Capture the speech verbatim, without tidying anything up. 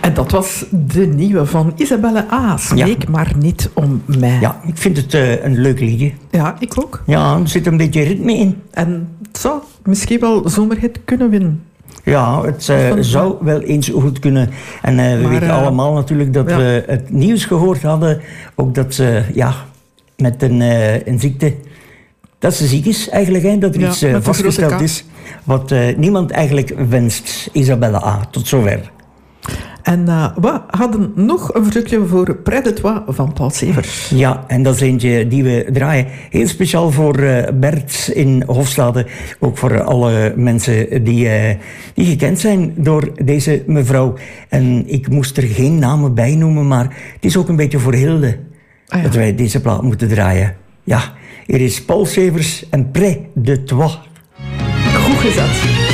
En dat was de nieuwe van Isabelle A. Smeek Ja. maar niet om mij. Ja, ik vind het uh, een leuk liedje. Ja, ik ook. Ja, er zit een beetje ritme in. En het zou misschien wel zomerhit kunnen winnen. Ja, het uh, zou wel eens goed kunnen. En uh, we maar, weten uh, allemaal natuurlijk dat ja. we het nieuws gehoord hadden. Ook dat ze, ja, met een, uh, een ziekte... Dat ze ziek is eigenlijk, hè, dat er ja, iets uh, vastgesteld is. Wat uh, niemand eigenlijk wenst. Isabelle A. Tot zover. En uh, we hadden nog een verzoekje voor Près de Toi van Paul Severs. Ja, en dat is eentje die we draaien. Heel speciaal voor uh, Bert in Hofstade. Ook voor alle mensen die, uh, die gekend zijn door deze mevrouw. En ik moest er geen namen bij noemen, maar het is ook een beetje voor Hilde ah, ja. dat wij deze plaat moeten draaien. Ja, hier is Paul Severs en Près de Toi. Goed gezet.